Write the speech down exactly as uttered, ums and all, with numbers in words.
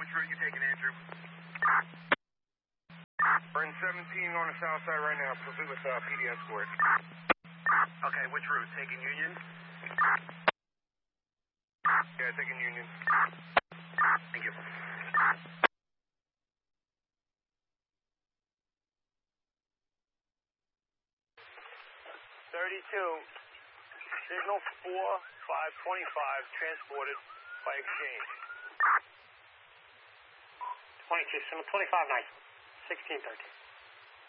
which route you taking, Andrew? We're in seventeen on the south side right now. Proceed with uh, P D escort. Okay, which route? Taking Union? Yeah, taking Union. Thank you. thirty-two. Signal four five twenty-five transported by exchange. twenty-two, signal twenty-five nine, sixteen thirteen.